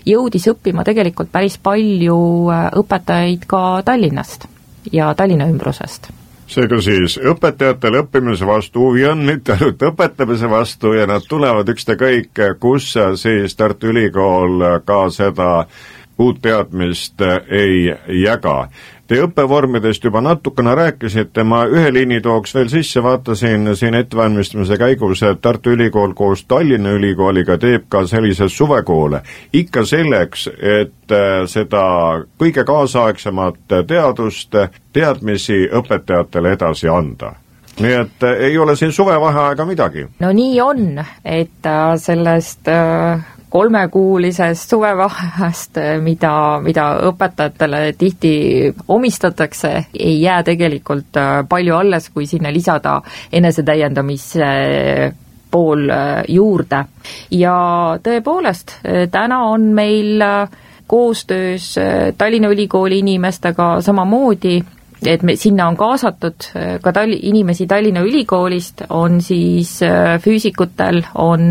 jõudis õppima tegelikult päris palju õpetajaid ka Tallinnast ja Tallinna ümbrusest. Seega siis õpetajatel õppimise vastu huvi on, mitte ainult õpetamise vastu ja nad tulevad ükskõik, kus siis Tartu Ülikool ka seda uut teadmist ei jaga. Te õppevormidest juba natukene rääkisite, ma ühe liini tooks veel sisse, vaatasin siin ettevalmistamise käigus, et Tartu Ülikool koos Tallinna Ülikooliga teeb ka sellise suvekoole. Ikka selleks, et seda kõige kaasaegsemat teadmisi õpetajatele edasi anda. Nii et ei ole siin suvevaheaega midagi. No nii on, et sellest 3-kuulisest suvevaheajast, mida õpetajatele tihti omistatakse, ei jää tegelikult palju alles, kui sinna lisada enesetäiendamise pool juurde. Ja tõepoolest, täna on meil koostöös Tallinna Ülikooli inimestega samamoodi, et sinna on kaasatud ka inimesi Tallinna Ülikoolist, on siis füüsikutel, on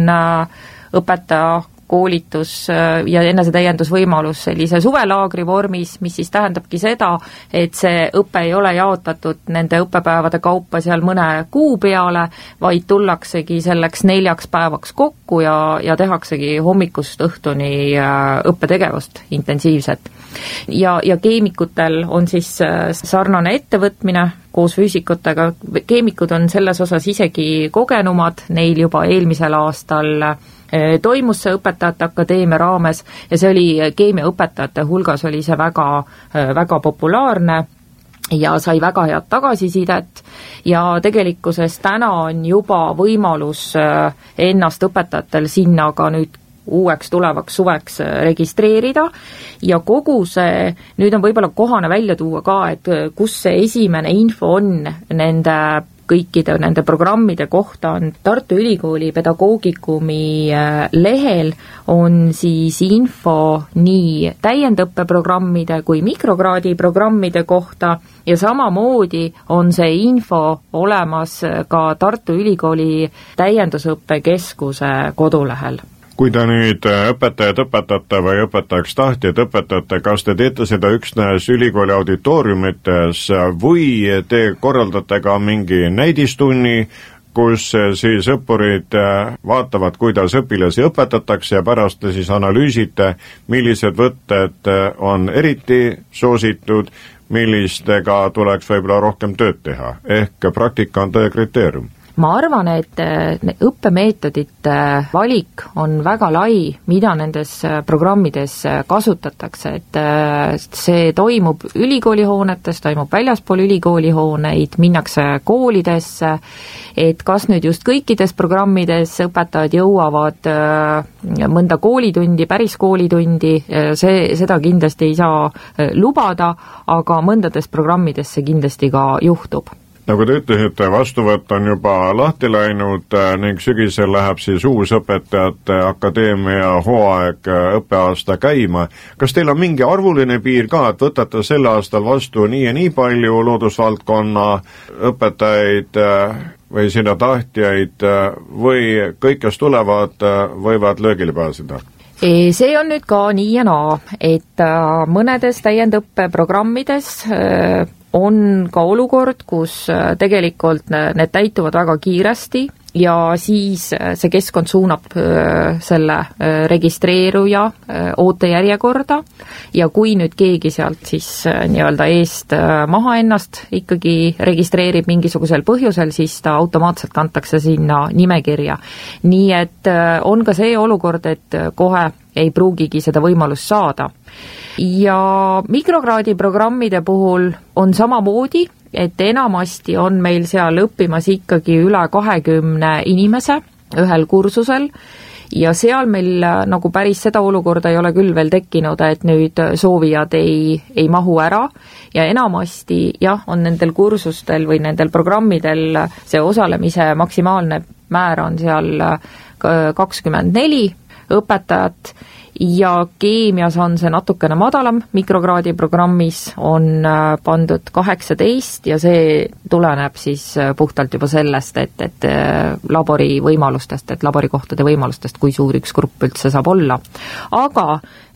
õpetaja koolitus ja enesetäiendusvõimalus sellise suvelaagri vormis, mis siis tähendabki seda, et see õpe ei ole jaotatud nende õppepäevade kaupa seal mõne kuu peale, vaid tullaksegi selleks 4 päevaks kokku ja tehaksegi hommikust õhtuni õppetegevust intensiivset. Ja keemikutel on siis sarnane ettevõtmine koos füüsikutega. Keemikud on selles osas isegi kogenumad, neil juba eelmisel aastal toimus see õpetajate akadeemia raames ja see oli keemiaõpetajate hulgas oli see väga, väga populaarne ja sai väga head tagasisidet ja tegelikkuses täna on juba võimalus ennast õpetajatel sinna ka nüüd uueks tulevaks suveks registreerida ja kogu see, nüüd on võib-olla kohane välja tuua ka, et kus see esimene info on nende kõikide nende programmide kohta on Tartu Ülikooli pedagoogikumi lehel on siis info nii täiendõppeprogrammide kui mikrokraadi programmide kohta ja samamoodi on see info olemas ka Tartu Ülikooli täiendusõppekeskuse kodulehel. Kui te nüüd õpetajad õpetate või õpetajaks tahtjad õpetate, kas te teete seda üksnes ülikooli auditooriumites või te korraldate ka mingi näidistunni, kus siis õppurid vaatavad, kuidas õpilasi õpetatakse ja pärast te siis analüüsite, millised võtted on eriti soositud, millistega tuleks võib-olla rohkem tööd teha, ehk praktika on tõe kriteerium. Ma arvan, et õppemeetodite valik on väga lai, mida nendes programmides kasutatakse, et see toimub ülikoolihoonetes, toimub väljaspool ülikoolihooneid, minnakse koolidesse, et kas nüüd just kõikides programmides õpetajad jõuavad mõnda koolitundi, päris koolitundi, seda kindlasti ei saa lubada, aga mõndades programmides see kindlasti ka juhtub. Nagu te ütlesite, vastuvõtt on juba lahti läinud ning sügisel läheb siis uus õpetajate akadeemia hooaeg õppeaasta käima. Kas teil on mingi arvuline piir ka, et võtate sel aastal vastu nii ja nii palju loodusvaldkonna õpetajaid või sinna tahtjaid või kõik, kes tulevad, võivad löögile pääseda? See on nüüd ka nii ja naa, et mõnedes täiendõppeprogrammides on ka olukord, kus tegelikult need täituvad väga kiiresti ja siis see keskkond suunab selle registreeruja ootejärjekorda ja kui nüüd keegi sealt siis nii-öelda eest maha ennast ikkagi registreerib mingisugusel põhjusel, siis ta automaatselt kantakse sinna nimekirja. Nii et on ka see olukord, et kohe ei pruugigi seda võimalust saada. Ja mikrokraadi programmide puhul on samamoodi, et enamasti on meil seal õppimas ikkagi üle 20 inimese ühel kursusel ja seal meil nagu päris seda olukorda ei ole küll veel tekkinud, et nüüd soovijad ei mahu ära ja enamasti jah, on nendel kursustel või nendel programmidel see osalemise maksimaalne määr on seal 24 õpetajat ja keemias on see natukene madalam, mikrokraadi programmis on pandud 18 ja see tuleneb siis puhtalt juba sellest, et labori võimalustest, et laborikohtade võimalustest, kui suur üks grupp üldse saab olla. Aga